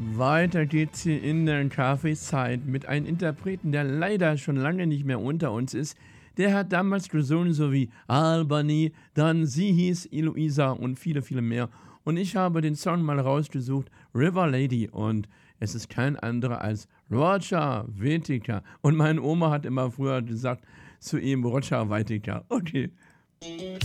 Weiter geht's hier in der Kaffeezeit mit einem Interpreten, der leider schon lange nicht mehr unter uns ist. Der hat damals gesungen, so wie Albany, dann Sie hieß Eloisa und viele, viele mehr. Und ich habe den Song mal rausgesucht, River Lady. Und es ist kein anderer als Roger Whittaker. Und meine Oma hat immer früher gesagt zu ihm Roger Whittaker. Okay.